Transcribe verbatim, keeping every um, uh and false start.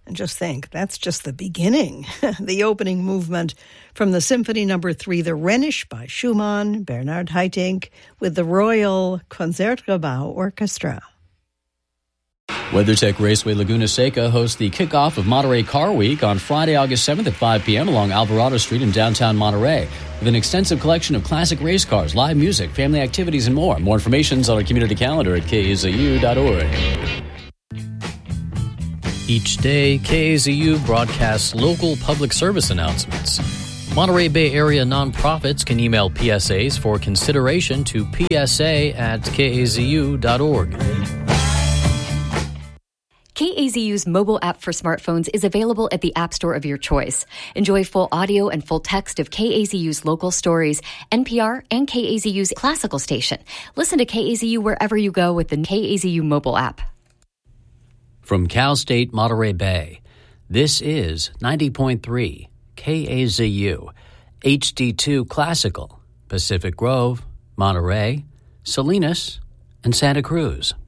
And just think, that's just the beginning. The opening movement from the Symphony Number Three, the Rhenish by Schumann, Bernard Haitink, with the Royal Concertgebouw Orchestra. WeatherTech Raceway Laguna Seca hosts the kickoff of Monterey Car Week on Friday, August seventh at five p.m. along Alvarado Street in downtown Monterey, with an extensive collection of classic race cars, live music, family activities, and more. More information is on our community calendar at K A Z U dot org. Each day, K A Z U broadcasts local public service announcements. Monterey Bay Area nonprofits can email P S As for consideration to P S A at K A Z U dot org. K A Z U's mobile app for smartphones is available at the App Store of your choice. Enjoy full audio and full text of K A Z U's local stories, N P R, and K A Z U's classical station. Listen to K A Z U wherever you go with the K A Z U mobile app. From Cal State Monterey Bay, this is ninety point three K A Z U, H D two Classical, Pacific Grove, Monterey, Salinas, and Santa Cruz.